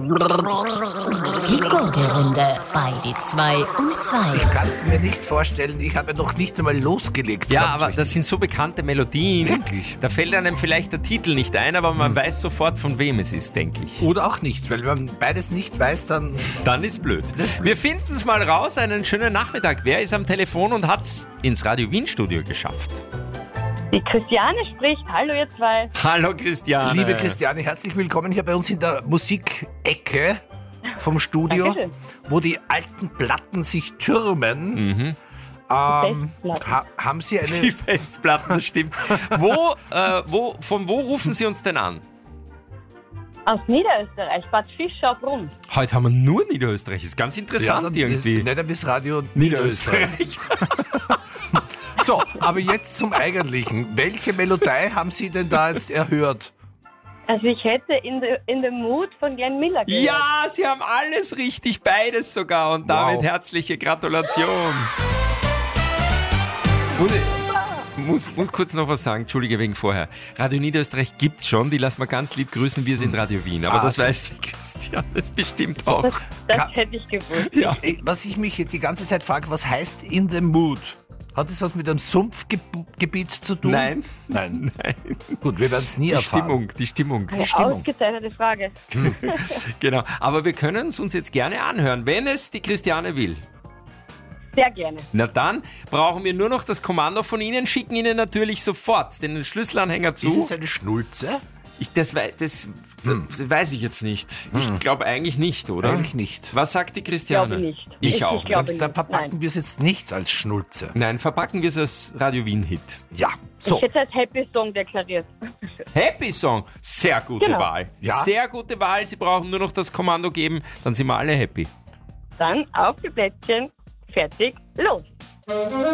Die Gurgelrunde bei die 2 und 2. Ich kann es mir nicht vorstellen, ich habe noch nicht einmal losgelegt. Ja, aber das sind so bekannte Melodien. Wirklich? Da fällt einem vielleicht der Titel nicht ein, aber man weiß sofort, von wem es ist, denke ich. Oder auch nicht, weil wenn man beides nicht weiß, dann... Dann ist blöd. Wir finden es mal raus. Einen schönen Nachmittag. Wer ist am Telefon und hat es ins Radio Wien Studio geschafft? Die Christiane spricht. Hallo ihr zwei. Hallo Christiane. Liebe Christiane, herzlich willkommen hier bei uns in der Musikecke vom Studio, Dankeschön. wo die alten Platten sich türmen. Festplatten. Haben Sie Die eine... Festplatten, das stimmt. Von wo rufen Sie uns denn an? Aus Niederösterreich, Bad Fischau-Brunn. Heute haben wir nur Niederösterreich. Ist ganz interessant irgendwie. Nicht das Radio Niederösterreich. So, aber jetzt zum Eigentlichen. Welche Melodie haben Sie denn da jetzt erhört? Also ich hätte in the Mood von Glenn Miller gehört. Ja, Sie haben alles richtig, beides sogar. Und damit herzliche Gratulation. Und ich muss kurz noch was sagen, entschuldige wegen vorher. Radio Niederösterreich gibt's schon, die lassen wir ganz lieb grüßen, wir sind Radio Wien. Aber das weiß die Christian bestimmt auch. Das hätte ich gewusst. Ja. Was ich mich die ganze Zeit frage, was heißt in the mood? Hat das was mit einem Sumpfgebiet zu tun? Nein. Nein. Gut, wir werden es nie erfahren. Die Stimmung. Eine ausgezeichnete Frage. Genau. Aber wir können es uns jetzt gerne anhören, wenn es die Christiane will. Sehr gerne. Na dann brauchen wir nur noch das Kommando von Ihnen, schicken Ihnen natürlich sofort den Schlüsselanhänger zu. Ist es eine Schnulze? Das weiß ich jetzt nicht. Ich glaube eigentlich nicht, oder? Eigentlich nicht. Was sagt die Christiane? Glaube nicht. Ich auch. Ich glaube Dann nicht. verpacken wir es jetzt nicht als Schnulze. Nein, verpacken wir es als Radio Wien-Hit. Ja, So. Ich hätte als Happy Song deklariert. Happy Song, sehr gute Genau. Wahl. Ja. Sehr gute Wahl, Sie brauchen nur noch das Kommando geben, dann sind wir alle happy. Dann auf die Plätzchen, fertig, los.